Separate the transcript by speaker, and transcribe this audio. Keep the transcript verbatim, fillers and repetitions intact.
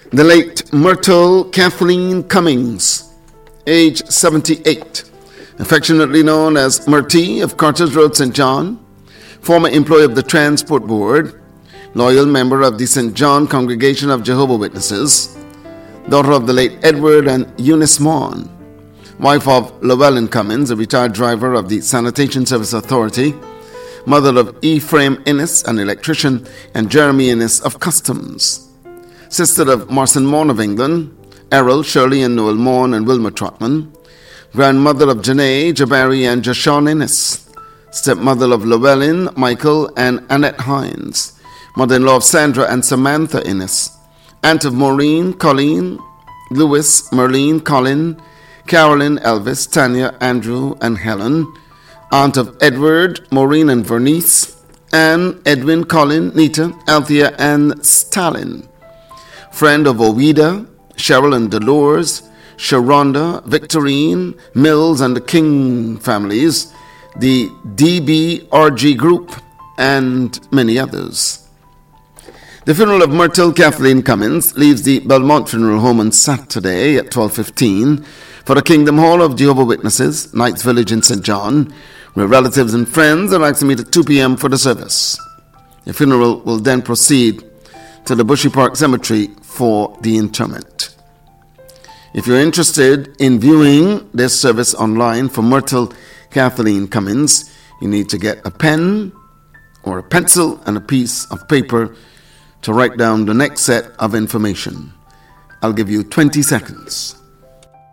Speaker 1: The late Myrtle Kathleen Cummings, age seventy-eight, affectionately known as Myrtie of Carters Road, Saint John, former employee of the Transport Board, loyal member of the Saint John Congregation of Jehovah's Witnesses, daughter of the late Edward and Eunice Maughan, wife of Llewellyn Cummins, a retired driver of the Sanitation Service Authority, mother of Ephraim Innes, an electrician, and Jeremy Innes of Customs, sister of Marson Maughan of England, Errol, Shirley, and Noel Maughan and Wilma Trotman, grandmother of Janae, Jabari, and Jashawn Innes, stepmother of Llewellyn, Michael, and Annette Hines, mother-in-law of Sandra and Samantha Innes, aunt of Maureen, Colleen, Louis, Merlene, Colin, Carolyn, Elvis, Tanya, Andrew, and Helen, aunt of Edward, Maureen, and Vernice, Anne, Edwin, Colin, Nita, Althea, and Stalin, friend of Owida, Cheryl and Dolores, Sharonda, Victorine, Mills, and the King families, the D B R G group, and many others. The funeral of Myrtle Kathleen Cummins leaves the Belmont Funeral Home on Saturday at twelve fifteen for the Kingdom Hall of Jehovah's Witnesses, Knights Village in Saint John, where relatives and friends are asked to meet at two p.m. for the service. The funeral will then proceed to the Bushy Park Cemetery for the interment. If you're interested in viewing this service online for Myrtle Kathleen Cummins, you need to get a pen or a pencil and a piece of paper to write down the next set of information. I'll give you twenty seconds.